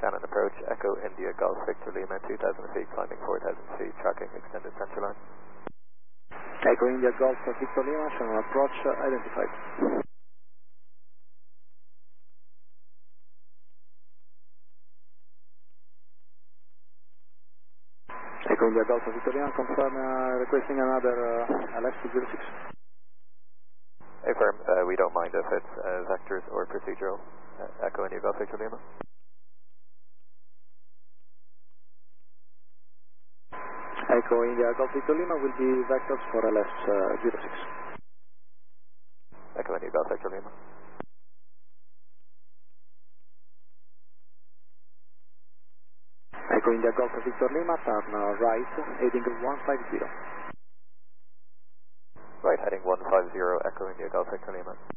Shannon approach, Echo India Golf Victor Lima, 2,000 feet, climbing 4,000 feet, tracking extended center line. Echo India Golf Victor Lima, Shannon approach identified. Echo India Golf Victor Lima, confirm requesting another LS206. Affirm, we don't mind if it's vectors or procedural. Echo India Golf Victor Lima. Echo India Golf Victor Lima will be vectors for LS06. Echo India Golf Victor Lima. Echo India Golf Victor Lima, turn right, heading 150. Right, heading 150, Echo India Golf Victor Lima.